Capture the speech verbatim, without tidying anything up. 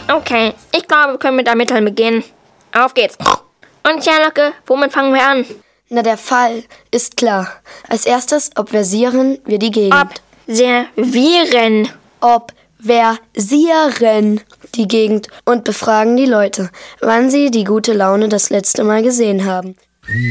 Okay, ich glaube, wir können mit Ermitteln beginnen. Auf geht's. Und Sherlocke, womit fangen wir an? Na, der Fall ist klar. Als erstes obversieren wir die Gegend. Observieren. Obversieren die Gegend und befragen die Leute, wann sie die gute Laune das letzte Mal gesehen haben.